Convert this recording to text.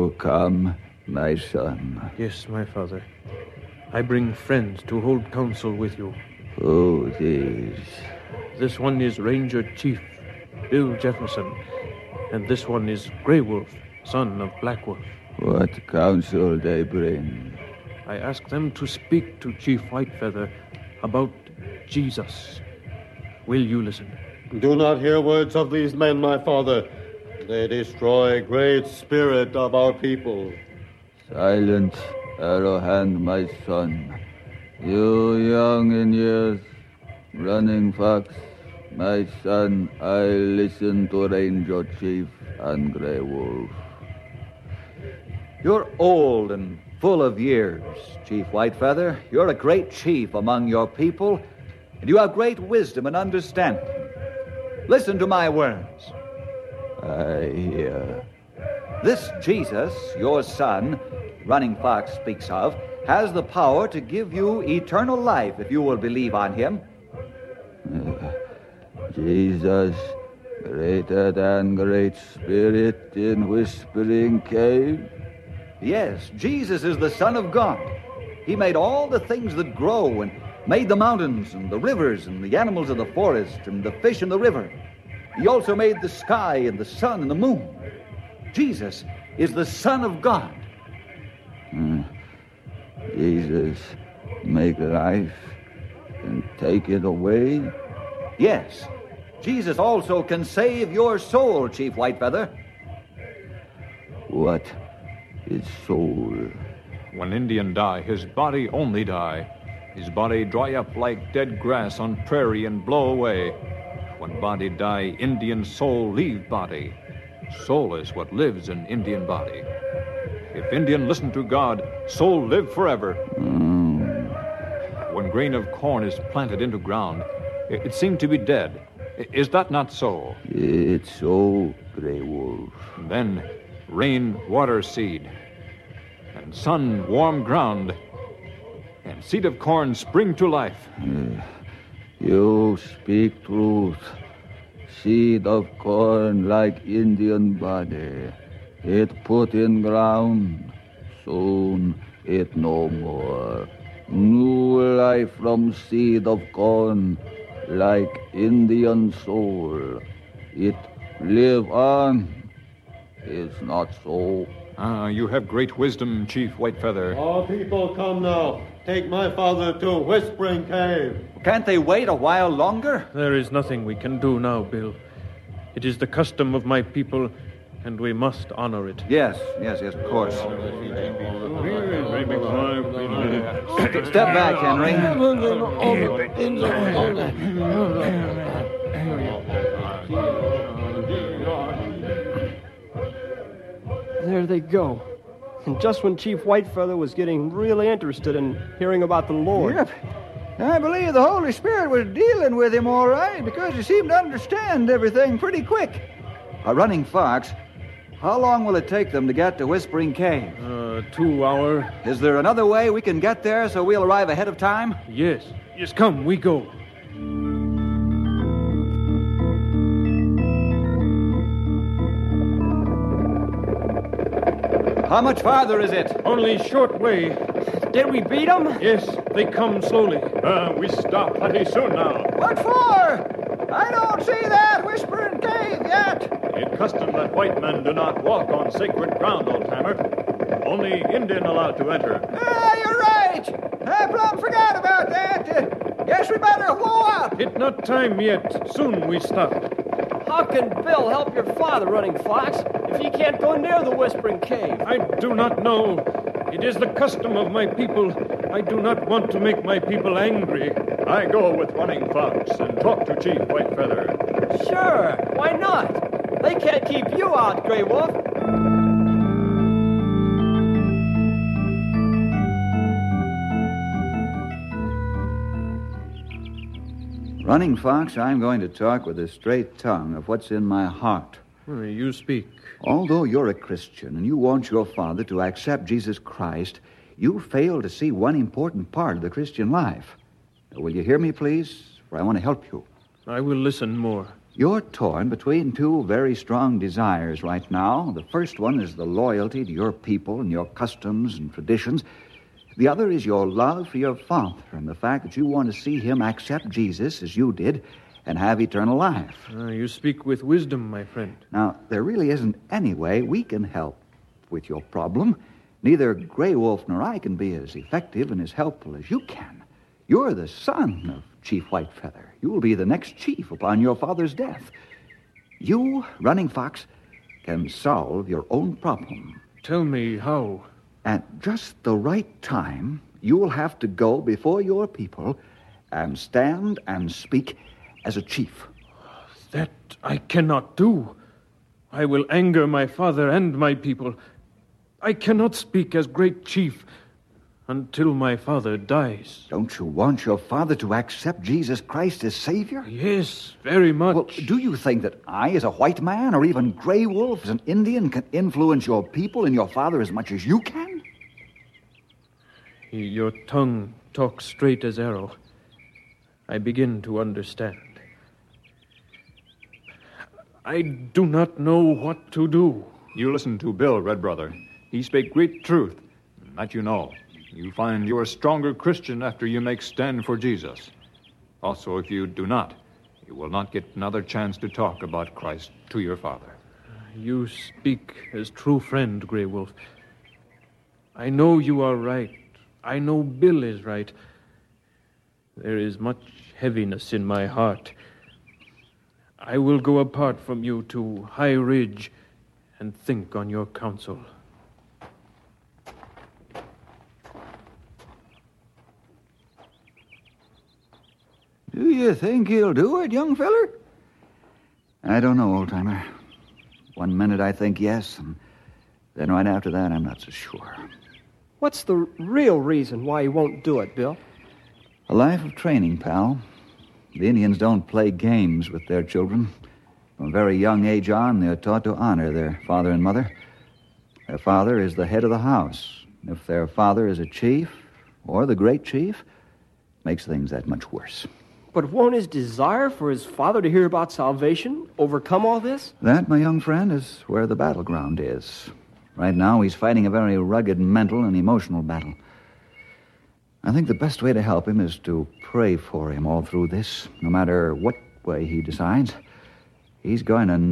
You come, my son. Yes, my father. I bring friends to hold counsel with you. Who these? This one is Ranger Chief Bill Jefferson, and this one is Grey Wolf, son of Black Wolf. What counsel they bring? I ask them to speak to Chief Whitefeather about Jesus. Will you listen? Do not hear words of these men, my father. They destroy great spirit of our people. Silence, Arrowhand, my son. You young in years, Running Fox, my son, I listen to Ranger Chief and Grey Wolf. You're old and full of years, Chief Whitefeather. You're a great chief among your people, and you have great wisdom and understanding. Listen to my words. I hear. This Jesus, your son, Running Fox speaks of, has the power to give you eternal life if you will believe on him. Jesus, greater than Great Spirit in Whispering Cave? Yes, Jesus is the Son of God. He made all the things that grow and made the mountains and the rivers and the animals of the forest and the fish in the river. He also made the sky and the sun and the moon. Jesus is the Son of God. Jesus make life and take it away? Yes. Jesus also can save your soul, Chief Whitefeather. What is soul? When Indian die, his body only die. His body dry up like dead grass on prairie and blow away. When body die, Indian soul leave body. Soul is what lives in Indian body. If Indian listen to God, soul live forever. When grain of corn is planted into ground, it seemed to be dead. Is that not so? It's so, Grey Wolf. Then rain water seed, and sun warm ground, and seed of corn spring to life. You speak truth. Seed of corn like Indian body. It put in ground. Soon it no more. New life from seed of corn like Indian soul. It live on. It's not so. You have great wisdom, Chief Whitefeather. All people come now. Take my father to Whispering Cave. Can't they wait a while longer? There is nothing we can do now, Bill. It is the custom of my people, and we must honor it. Yes, of course. Step back, Henry. There they go. And just when Chief Whitefeather was getting really interested in hearing about the Lord. Yep. I believe the Holy Spirit was dealing with him all right, because he seemed to understand everything pretty quick. Running Fox, how long will it take them to get to Whispering Cave? 2 hours. Is there another way we can get there so we'll arrive ahead of time? Yes, come, we go. How much farther is it? Only short way. Did we beat them? Yes, they come slowly. We stop plenty soon now. What for? I don't see that Whispering Cave yet. It custom that white men do not walk on sacred ground, old timer. Only Indian allowed to enter. You're right. I plumb forgot about that. Guess we better whoa up. It's not time yet. Soon we stop. How can Bill help your father, Running Fox, if he can't go near the Whispering Cave? I do not know. It is the custom of my people. I do not want to make my people angry. I go with Running Fox and talk to Chief Whitefeather. Sure, why not? They can't keep you out, Grey Wolf. Running Fox, I'm going to talk with a straight tongue of what's in my heart. You speak. Although you're a Christian and you want your father to accept Jesus Christ, you fail to see one important part of the Christian life. Now, will you hear me, please? For I want to help you. I will listen more. You're torn between two very strong desires right now. The first one is the loyalty to your people and your customs and traditions. The other is your love for your father and the fact that you want to see him accept Jesus as you did and have eternal life. You speak with wisdom, my friend. Now, there really isn't any way we can help with your problem. Neither Grey Wolf nor I can be as effective and as helpful as you can. You're the son of Chief Whitefeather. You will be the next chief upon your father's death. You, Running Fox, can solve your own problem. Tell me how. At just the right time, you will have to go before your people and stand and speak as a chief. That I cannot do. I will anger my father and my people. I cannot speak as great chief until my father dies. Don't you want your father to accept Jesus Christ as Savior? Yes, very much. Well, do you think that I, as a white man, or even Grey Wolf, as an Indian, can influence your people and your father as much as you can? Your tongue talks straight as arrow. I begin to understand. I do not know what to do. You listen to Bill, Red Brother. He spake great truth, and that you know. You find you are a stronger Christian after you make stand for Jesus. Also, if you do not, you will not get another chance to talk about Christ to your father. You speak as true friend, Grey Wolf. I know you are right. I know Bill is right. There is much heaviness in my heart. I will go apart from you to High Ridge and think on your counsel. Do you think he'll do it, young feller? I don't know, old-timer. One minute I think yes, and then right after that I'm not so sure. What's the real reason why he won't do it, Bill? A life of training, pal. The Indians don't play games with their children. From a very young age on, they're taught to honor their father and mother. Their father is the head of the house. If their father is a chief, or the great chief, makes things that much worse. But won't his desire for his father to hear about salvation overcome all this? That, my young friend, is where the battleground is. Right now, he's fighting a very rugged mental and emotional battle. I think the best way to help him is to pray for him all through this. No matter what way he decides, he's going to